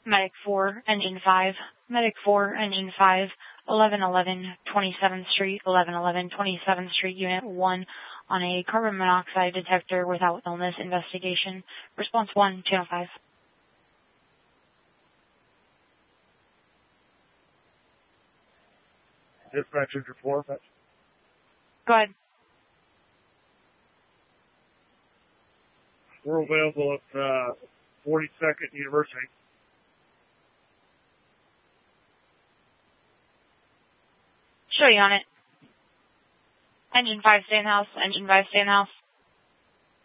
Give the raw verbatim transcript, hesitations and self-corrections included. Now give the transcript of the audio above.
Medic four, Engine five. Medic four, Engine five, eleven eleven twenty-seventh Street, eleven eleven twenty-seventh Street, Unit one, on a carbon monoxide detector without illness investigation. Response one, Channel five. Dispatcher to four, fetch. Go ahead. We're available at uh, forty-second University. Show you on it. Engine five, stay in house. Engine five, stay in house.